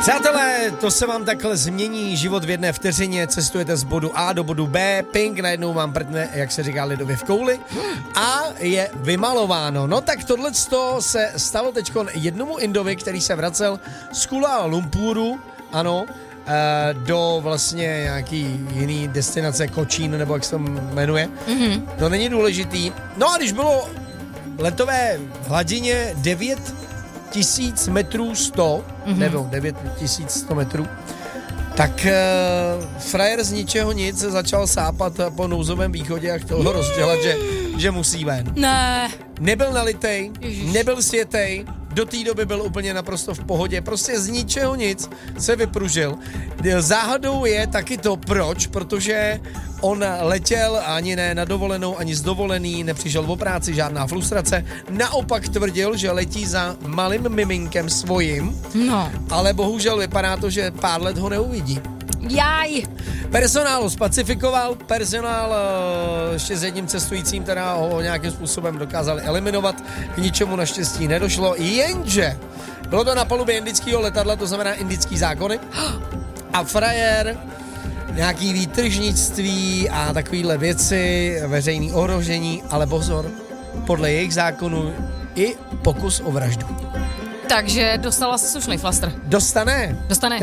Přátelé, to se vám takhle změní život v jedné vteřině, cestujete z bodu A do bodu B, ping, najednou vám prdne, jak se říká lidově, v kouli a je vymalováno. No tak tohleto se stalo teďkon jednomu Indovi, který se vracel z Kuala Lumpuru, ano, do vlastně nějaký jiný destinace, Kočín, nebo jak se to jmenuje. Mm-hmm. To není důležitý. No a když bylo letové hladině 9100 metrů 100, nebo 9100 metrů, tak frajer z ničeho nic začal sápat po nouzovém východě a chtěl ho rozdělat, že musí ven. Ne. Nebyl nalitej, nebyl světej, do té doby byl úplně naprosto v pohodě, prostě z ničeho nic se vypružil. Záhadou je taky to, proč, protože on letěl ani ne na dovolenou, ani z dovolený, nepřišel o práci, žádná frustrace, naopak tvrdil, že letí za malým miminkem svojím, no. Ale bohužel vypadá to, že pár let ho neuvidí. Jaj! Personál ho spacifikoval, personál ještě s jedním cestujícím, teda ho nějakým způsobem dokázali eliminovat, k ničemu naštěstí nedošlo, jenže bylo to na palubě indického letadla, to znamená indický zákony, a frajer, nějaký výtržnictví a takovýhle věci, veřejný ohrožení, ale pozor, podle jejich zákonů i pokus o vraždu. Takže dostala se slušnej flastr. Dostane.